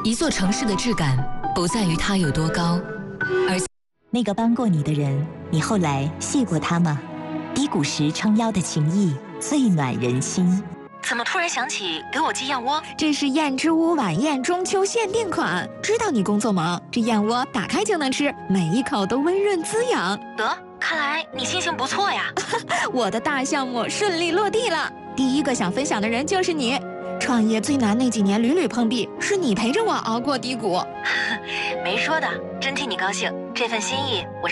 一座城市的质感不在于它有多高，而那个帮过你的人，你后来谢过他吗？低谷时撑腰的情谊，最暖人心。 怎么突然想起给我寄燕窝？ 这是燕之屋晚宴中秋限定款，知道你工作忙，这燕窝打开就能吃，每一口都温润滋养。 得，看来你心情不错呀。 我的大项目顺利落地了，第一个想分享的人就是你。创业最难那几年屡屡碰壁，是你陪着我熬过低谷。 没说的，真替你高兴，这份心意我